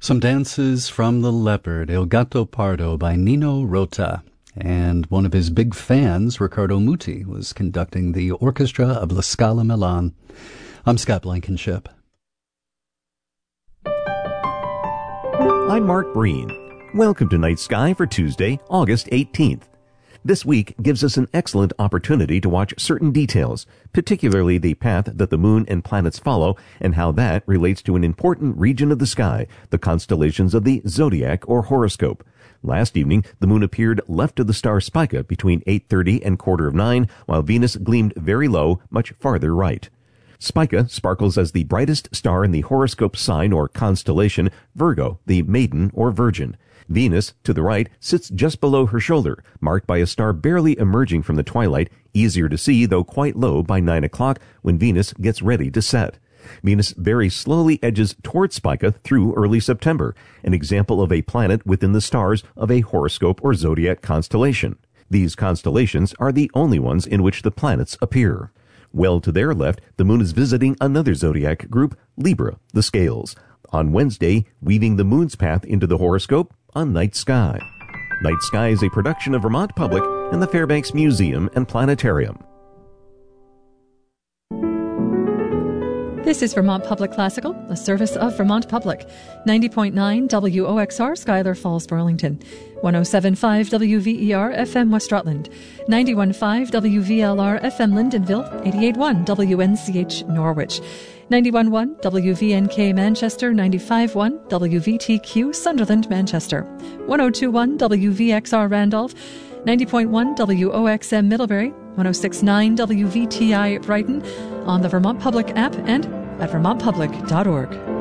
Some dances from The Leopard, Il Gatto Pardo by Nino Rota. And one of his big fans, Riccardo Muti, was conducting the orchestra of La Scala Milan. I'm Scott Blankenship. I'm Mark Breen. Welcome to Night Sky for Tuesday, August 18th. This week gives us an excellent opportunity to watch certain details, particularly the path that the moon and planets follow and how that relates to an important region of the sky, the constellations of the zodiac or horoscope. Last evening, the moon appeared left of the star Spica between 8:30 and 9:15, while Venus gleamed very low, much farther right. Spica sparkles as the brightest star in the horoscope sign or constellation Virgo, the maiden or virgin. Venus, to the right, sits just below her shoulder, marked by a star barely emerging from the twilight, easier to see though quite low by 9 o'clock when Venus gets ready to set. Venus very slowly edges towards Spica through early September, an example of a planet within the stars of a horoscope or zodiac constellation. These constellations are the only ones in which the planets appear. Well to their left, the moon is visiting another zodiac group, Libra, the scales. On Wednesday, weaving the moon's path into the horoscope on Night Sky. Night Sky is a production of Vermont Public and the Fairbanks Museum and Planetarium. This is Vermont Public Classical, a service of Vermont Public. 90.9 WOXR, Schuyler Falls, Burlington. 107.5 WVER FM West Rutland. 91.5 WVLR FM Lyndonville. 88.1 WNCH Norwich. 91.1 WVNK Manchester. 95.1 WVTQ Sunderland, Manchester. 102.1 WVXR Randolph. 90.1 WOXM Middlebury. 106.9 WVTI Brighton, on the Vermont Public app and at vermontpublic.org.